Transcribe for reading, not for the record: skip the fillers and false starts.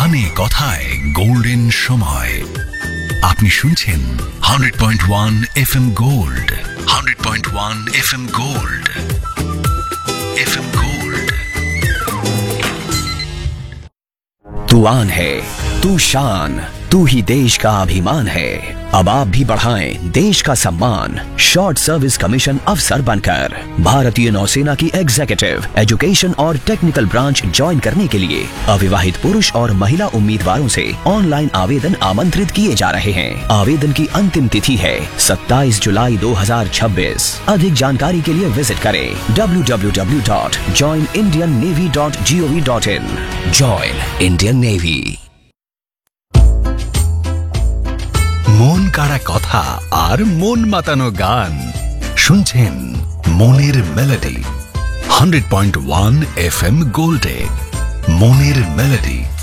গানে কথায় গোল্ডেন সময়। আপনি শুনছেন 100.1 FM gold, 100.1 FM gold, FM gold. तू आन है, तू शान, तू ही देश का अभिमान है। अब आप भी बढ़ाएं देश का सम्मान शॉर्ट सर्विस कमीशन अफसर बनकर। भारतीय नौसेना की एग्जीक्यूटिव, एजुकेशन और टेक्निकल ब्रांच ज्वाइन करने के लिए अविवाहित पुरुष और महिला उम्मीदवारों से ऑनलाइन आवेदन आमंत्रित किए जा रहे हैं। आवेदन की अंतिम तिथि है 27 जुलाई 2026। अधिक जानकारी के लिए विजिट करें www.joinindiannavy.gov.in। Join Indian navy. মন কাড়া কথা আর মন মাতানো গান শুনছেন মনের মেলোডি 100.1 FM গোল্ডে। মনের মেলোডি।